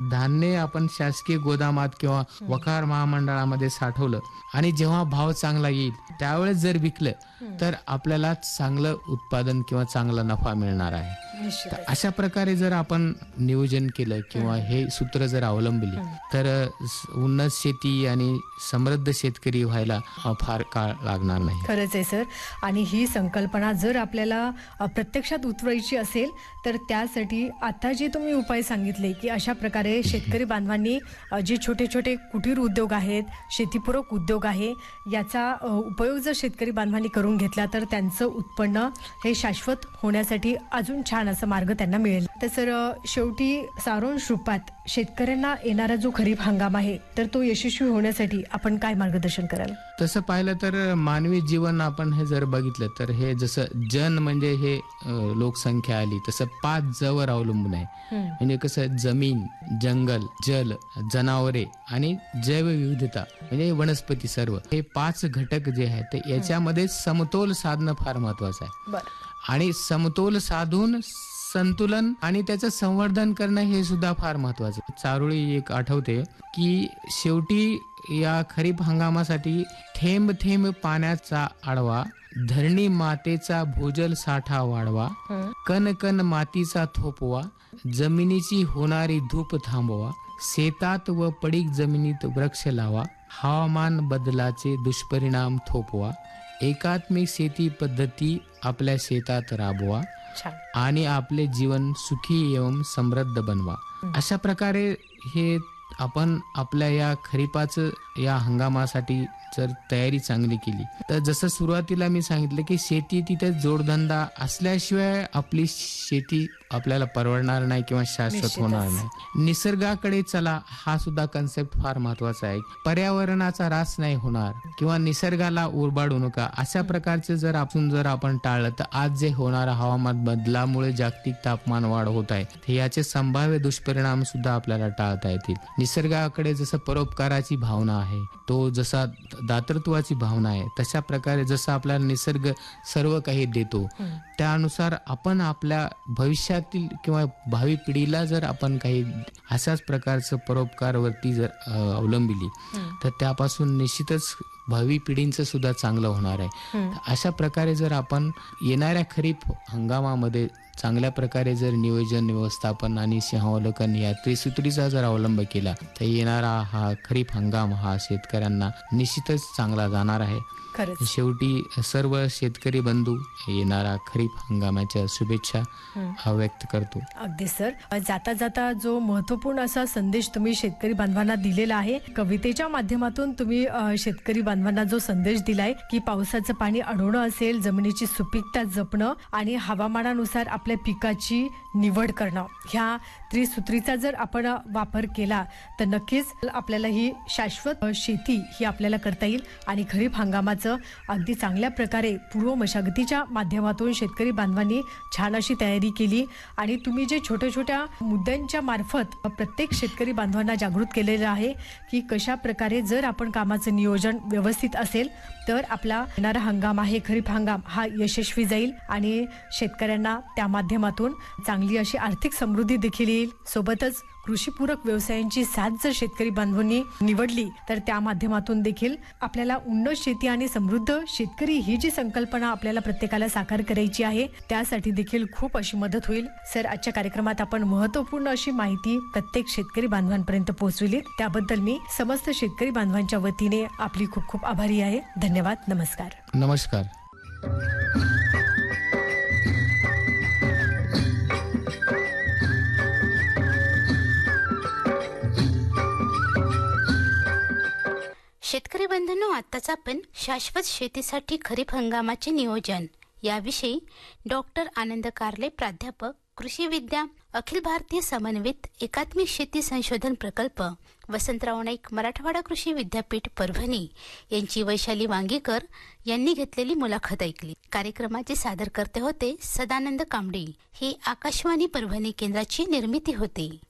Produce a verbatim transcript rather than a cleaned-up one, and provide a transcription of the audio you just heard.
धान्य आपण शासकीय गोदामात किंवा वखार महामंडळामध्ये साठवलं आणि जेव्हा भाव चांगला येईल त्यावेळेस जर विकलं तर आपल्याला चांगलं उत्पादन किंवा चांगला नफा मिळणार आहे. तर अशा प्रकारे जर आपण नियोजन केलं किंवा हे सूत्र जर अवलंबली तर उन्नत शेती आणि समृद्ध शेतकरी व्हायला फार काळ लागणार नाही. खरंच आहे सर. आणि ही संकल्पना जर आपल्याला प्रत्यक्षात उतरवायची असेल तर त्यासाठी आता जे तुम्ही उपाय सांगितले की अशा प्रकारे शेतकरी बांधवांनी जे छोटे छोटे कुटीर उद्योग आहेत, शेतीपूरक उद्योग आहे, याचा उपयोग जर शेतकरी बांधवांनी करून घेतला तर त्यांचं उत्पन्न हे शाश्वत होण्यासाठी अजून छान असा मार्ग त्यांना मिळेल. तर सर शेवटी सारांश रूपात शेतकऱ्यांना येणारा जो खरीप हंगाम आहे तर तो यशस्वी होण्यासाठी आपण काय मार्गदर्शन कराल? तसं पाहिलं तर मानवी जीवन आपण हे जर बघितलं तर हे जसं जन म्हणजे हे लोकसंख्या आली तसं पाच जवर अवलंबून आहे. म्हणजे कसं जमीन, जंगल, जल, जनावरे आणि जैवविविधता म्हणजे वनस्पती सर्व हे पाच घटक जे आहेत ते याच्यामध्ये समतोल साधणं फार महत्वाचं आहे. आणि समतोल साधून संतुलन आणि त्याचं संवर्धन करणं हे सुद्धा फार महत्वाचं. चारोळी एक आठवते की शेवटी या खरीप हंगामासाठी थेंब थेंब पाण्याचा आडवा, धरणी मातेचा भूजल साठा वाढवा, कण कण मातीचा थोपवा, जमिनीची होणारी धूप थांबवा, शेतात व पडीक जमिनीत वृक्ष लावा, हवामान बदलाचे दुष्परिणाम थोपवा, एकात्मिक शेती पद्धती आपल्या शेतात राबवा आणि आपले जीवन सुखी एवं समृद्ध बनवा. अशा प्रकारे हे आपण आपल्या या खरीपाचं या हंगामासाठी जर तयारी चांगली केली तर जसं सुरुवातीला मी सांगितलं की शेती तिथे जोडधंदा असल्याशिवाय आपली शेती आपल्याला परवडणार नाही किंवा शाश्वत होणार नाही. निसर्गाकडे चला हा सुद्धा कन्सेप्ट फार महत्वाचा आहे. पर्यावरणाचा ऱ्हास नाही होणार किंवा निसर्गाला उरबाडू नका अशा प्रकारचे जर आपण जर आपण टाळलं तर आज जे होणारा हवामान बदलामुळे जागतिक तापमान वाढ होत आहे तर याचे संभाव्य दुष्परिणाम सुद्धा आपल्याला टाळता येतील. निसर्गाकडे जसं परोपकाराची भावना आहे, तो जसा दातृत्वाची भावना आहे, तशा प्रकारे जसं आपल्याला निसर्ग सर्व काही देतो त्यानुसार आपण आपल्या भविष्यातील किंवा भावी पिढीला जर आपण काही अशाच प्रकारचं परोपकारवरती जर अवलंबिली तर त्यापासून निश्चितच भावी पिढींचं सुद्धा चांगलं होणार आहे. अशा प्रकारे जर आपण येणाऱ्या खरीप हंगामामध्ये चांगल्या प्रकारे जर नियोजन, व्यवस्थापन आणि सिंहावलोकन या त्रिसूत्रीचा जर अवलंब केला तर येणारा हा खरीप हंगाम हा शेतकऱ्यांना निश्चितच चांगला जाणार आहे. शेवटी सर्व शेतकरी बंधू येणारा खरीप हंगामाच्या शुभेच्छा व्यक्त करतो. अगदी सर. जाता जाता जो महत्वपूर्ण असा संदेश तुम्ही शेतकरी बांधवांना दिलेला आहे, कवितेच्या माध्यमातून तुम्ही शेतकरी बांधवांना जो संदेश दिलाय की पावसाचं पाणी अडवणं असेल, जमिनीची सुपीकता जपणं आणि हवामानानुसार आपल्या पिकाची निवड करणं, ह्या त्रिसूत्रीचा जर आपण वापर केला तर नक्कीच आपल्याला ही शाश्वत शेती ही आपल्याला करता येईल आणि खरीप हंगामाचं अगदी चांगल्या प्रकारे पूर्व मशागतीच्या माध्यमातून शेतकरी बांधवांनी छान अशी तयारी केली आणि तुम्ही जे छोट्या छोट्या मुद्द्यांच्या मार्फत प्रत्येक शेतकरी बांधवांना जागृत केलेलं आहे की कशा प्रकारे जर आपण कामाचं नियोजन व्यवस्थित असेल तर आपला येणारा हंगाम आहे खरीप हंगाम हा यशस्वी जाईल आणि शेतकऱ्यांना त्या माध्यमातून चांगली अशी आर्थिक समृद्धी देखील येईल. सोबतच कृषीपूरक व्यवसायांची साथ जर शेतकरी बांधवांनी निवडली तर त्या माध्यमातून देखील आपल्याला उन्नत शेती आणि समृद्ध शेतकरी ही जी संकल्पना आपल्याला प्रत्येकाला साकार करायची आहे त्यासाठी देखील खूप अशी मदत होईल. सर, आजच्या कार्यक्रमात आपण महत्वपूर्ण अशी माहिती प्रत्येक शेतकरी बांधवांपर्यंत पोहोचविली त्याबद्दल मी समस्त शेतकरी बांधवांच्या वतीने आपली खूप खूप आभारी आहे. धन्यवाद. नमस्कार. नमस्कार. शेतकरी बंधूंनो, आताच आपण शाश्वत शेतीसाठी खरीप हंगामाचे नियोजन याविषयी डॉक्टर आनंद कारले, प्राध्यापक कृषी विद्या, अखिल भारतीय समन्वित एकात्मिक शेती संशोधन प्रकल्प, वसंतराव नाईक, मराठवाडा कृषी विद्यापीठ, परभणी यांची वैशाली वांगीकर यांनी घेतलेली मुलाखत ऐकली. कार्यक्रमाचे सादरकर्ते होते सदानंद कांबळे. ही आकाशवाणी परभणी केंद्राची निर्मिती होती.